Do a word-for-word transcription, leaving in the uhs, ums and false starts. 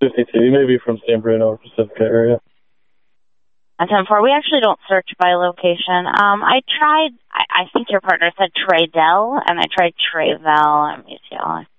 fifty-two. You may be from San Bruno or Pacifica area. On ten four, we actually don't search by location. Um, I tried, I, I think your partner said Traydell, and I tried Trayvell at U C L A.